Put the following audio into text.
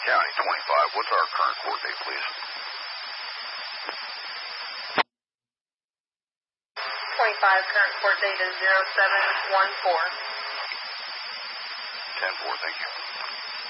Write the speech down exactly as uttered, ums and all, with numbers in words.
County twenty-five, what's our current court date, please? twenty-five, current court date is zero seven one four. ten four, thank you.